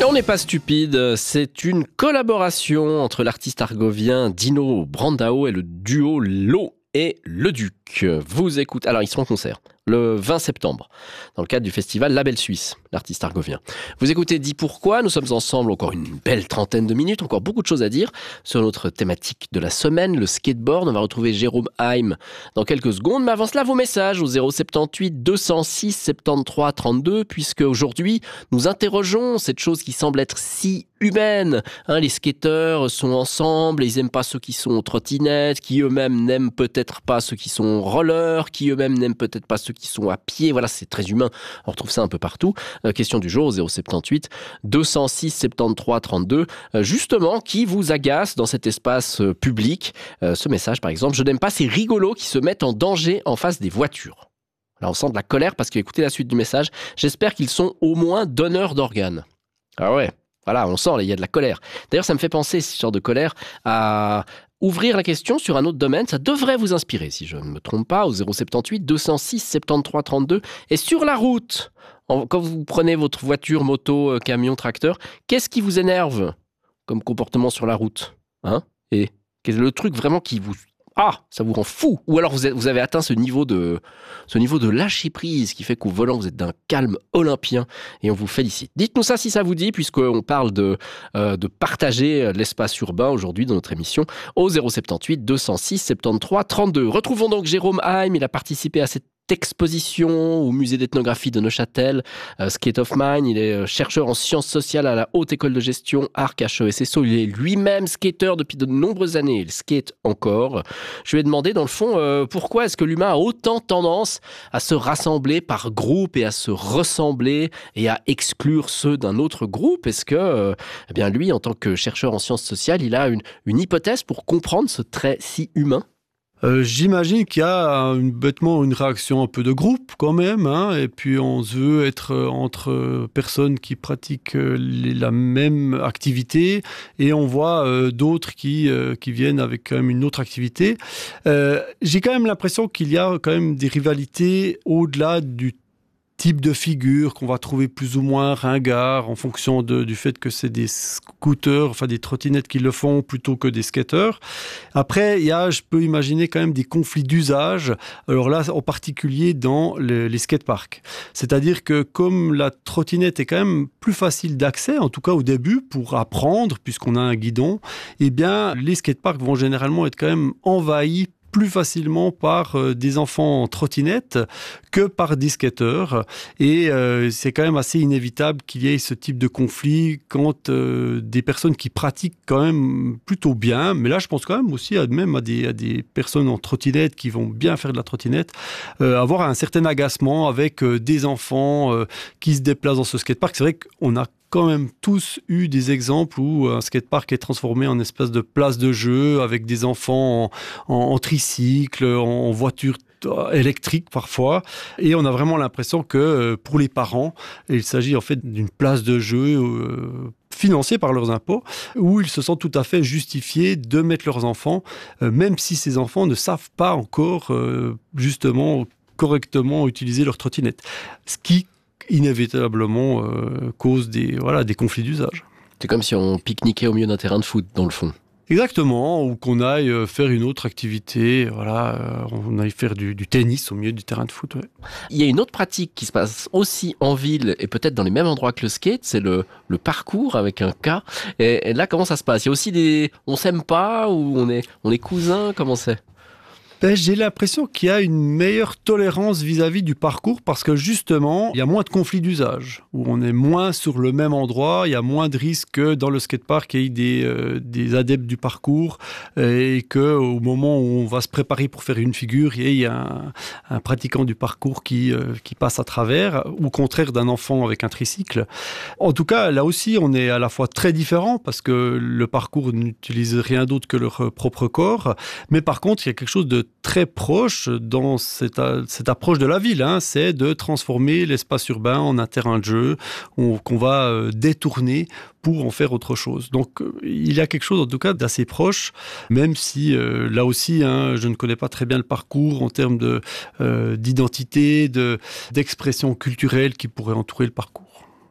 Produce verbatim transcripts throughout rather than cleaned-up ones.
On n'est pas stupide, c'est une collaboration entre l'artiste argovien Dino Brandao et le duo Lo et Le Duc. Vous écoutez, alors ils seront en concert le vingt septembre, dans le cadre du festival Label Suisse, l'artiste argovien. Vous écoutez Dis Pourquoi, nous sommes ensemble encore une belle trentaine de minutes, encore beaucoup de choses à dire sur notre thématique de la semaine, le skateboard. On va retrouver Jérôme Haim dans quelques secondes, mais avant cela, vos messages au zéro soixante-dix-huit deux cent six soixante-treize trente-deux, puisque aujourd'hui, nous interrogeons cette chose qui semble être si humaine. Hein, les skateurs sont ensemble, ils n'aiment pas ceux qui sont aux trottinettes, qui eux-mêmes n'aiment peut-être pas ceux qui sont au roller, qui eux-mêmes n'aiment peut-être pas ceux qui sont à pied. Voilà, c'est très humain. On retrouve ça un peu partout. Euh, question du jour au zéro soixante-dix-huit deux cent six soixante-treize trente-deux. Euh, justement, qui vous agace dans cet espace euh, public euh, Ce message, par exemple, je n'aime pas ces rigolos qui se mettent en danger en face des voitures. Là, on sent de la colère parce que, écoutez la suite du message, j'espère qu'ils sont au moins donneurs d'organes. Ah ouais. Voilà, on sent, il y a de la colère. D'ailleurs, ça me fait penser, ce genre de colère, à ouvrir la question sur un autre domaine. Ça devrait vous inspirer, si je ne me trompe pas, au zéro soixante-dix-huit deux cent six soixante-treize trente-deux. Et sur la route, quand vous prenez votre voiture, moto, camion, tracteur, qu'est-ce qui vous énerve comme comportement sur la route, hein? Et quel est le truc vraiment qui vous... Ah, ça vous rend fou. Ou alors vous, êtes, vous avez atteint ce niveau de, ce niveau de lâcher prise qui fait qu'au volant vous êtes d'un calme olympien et on vous félicite. Dites-nous ça si ça vous dit, puisqu'on parle de, euh, de partager l'espace urbain aujourd'hui dans notre émission au zéro soixante-dix-huit deux cent six soixante-treize trente-deux. Retrouvons donc Jérôme Haim. Il a participé à cette exposition au musée d'ethnographie de Neuchâtel, euh, Skate of Mind. Il est chercheur en sciences sociales à la Haute École de Gestion, Arc H E S S O. Il est lui-même skateur depuis de nombreuses années. Il skate encore. Je lui ai demandé, dans le fond, euh, pourquoi est-ce que l'humain a autant tendance à se rassembler par groupe et à se ressembler et à exclure ceux d'un autre groupe. Est-ce que, euh, eh bien, lui, en tant que chercheur en sciences sociales, il a une, une hypothèse pour comprendre ce trait si humain? Euh, j'imagine qu'il y a une, bêtement une réaction un peu de groupe quand même, hein, et puis on se veut être entre personnes qui pratiquent les, la même activité et on voit euh, d'autres qui, euh, qui viennent avec quand même une autre activité. Euh, j'ai quand même l'impression qu'il y a quand même des rivalités au-delà du type de figure qu'on va trouver plus ou moins ringard en fonction de, du fait que c'est des scooters, enfin des trottinettes qui le font plutôt que des skateurs. Après, il y a, je peux imaginer quand même des conflits d'usage. Alors là, en particulier dans les, les skateparks. C'est-à-dire que comme la trottinette est quand même plus facile d'accès, en tout cas au début, pour apprendre, puisqu'on a un guidon, eh bien, les skateparks vont généralement être quand même envahis plus facilement par euh, des enfants en trottinette que par des skateurs. Et euh, c'est quand même assez inévitable qu'il y ait ce type de conflit quand euh, des personnes qui pratiquent quand même plutôt bien, mais là je pense quand même aussi à, même à des, à des personnes en trottinette qui vont bien faire de la trottinette, euh, avoir un certain agacement avec euh, des enfants euh, qui se déplacent dans ce skatepark. C'est vrai qu'on a quand même tous eu des exemples où un skatepark est transformé en espèce de place de jeu avec des enfants en, en, en tricycle, en, en voiture électrique parfois, et on a vraiment l'impression que pour les parents, il s'agit en fait d'une place de jeu euh, financée par leurs impôts, où ils se sentent tout à fait justifiés de mettre leurs enfants, euh, même si ces enfants ne savent pas encore euh, justement correctement utiliser leur trottinette. Ce qui inévitablement euh, cause des, voilà, des conflits d'usage. C'est comme si on pique-niquait au milieu d'un terrain de foot, dans le fond. Exactement, ou qu'on aille faire une autre activité, voilà, euh, on aille faire du, du tennis au milieu du terrain de foot. Ouais. Il y a une autre pratique qui se passe aussi en ville et peut-être dans les mêmes endroits que le skate, c'est le, le parcours avec un K. Et, et là, comment ça se passe? Il y a aussi des... On s'aime pas ou on est, on est cousins? Comment c'est? Ben, j'ai l'impression qu'il y a une meilleure tolérance vis-à-vis du parcours parce que justement, il y a moins de conflits d'usage, où on est moins sur le même endroit, il y a moins de risques que dans le skatepark, il y ait des, euh, des adeptes du parcours et qu'au moment où on va se préparer pour faire une figure, il y ait un, un pratiquant du parcours qui, euh, qui passe à travers, ou au contraire d'un enfant avec un tricycle. En tout cas, là aussi, on est à la fois très différents parce que le parcours n'utilise rien d'autre que leur propre corps, mais par contre, il y a quelque chose de très proche dans cette, cette approche de la ville, hein, c'est de transformer l'espace urbain en un terrain de jeu on, qu'on va euh, détourner pour en faire autre chose. Donc euh, il y a quelque chose en tout cas d'assez proche, même si euh, là aussi hein, je ne connais pas très bien le parcours en termes de, euh, d'identité, de, d'expression culturelle qui pourrait entourer le parcours.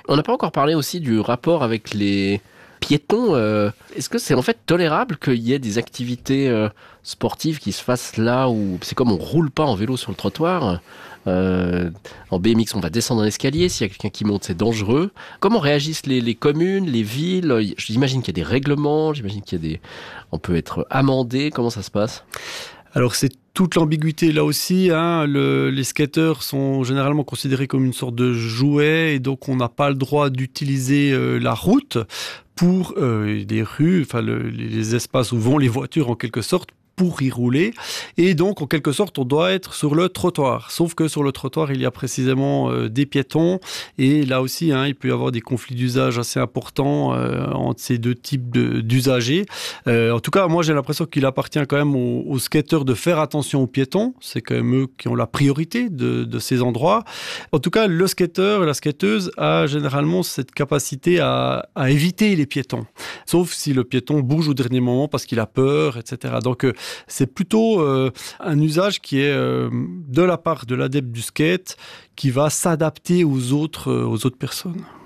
On n'a pas encore parlé aussi du rapport avec les piétons. Euh, est-ce que c'est en fait tolérable qu'il y ait des activités euh, sportives qui se fassent là où c'est comme on roule pas en vélo sur le trottoir. Euh, en B M X, on va descendre un escalier. S'il y a quelqu'un qui monte, c'est dangereux. Comment réagissent les, les communes, les villes? J'imagine qu'il y a des règlements. J'imagine qu'il y a des. On peut être amendé. Comment ça se passe? Alors c'est toute l'ambiguïté là aussi. Hein. Le, les skateurs sont généralement considérés comme une sorte de jouet et donc on n'a pas le droit d'utiliser euh, la route pour euh, des rues, enfin le, les espaces où vont les voitures en quelque sorte, pour y rouler. Et donc, en quelque sorte, on doit être sur le trottoir. Sauf que sur le trottoir, il y a précisément euh, des piétons. Et là aussi, hein, il peut y avoir des conflits d'usage assez importants euh, entre ces deux types de, d'usagers. Euh, en tout cas, moi, j'ai l'impression qu'il appartient quand même aux, aux skateurs de faire attention aux piétons. C'est quand même eux qui ont la priorité de, de ces endroits. En tout cas, le skateur et la skateuse a généralement cette capacité à, à éviter les piétons. Sauf si le piéton bouge au dernier moment parce qu'il a peur, et cetera. Donc, euh, c'est plutôt euh, un usage qui est euh, de la part de l'adepte du skate qui va s'adapter aux autres, euh, aux autres personnes.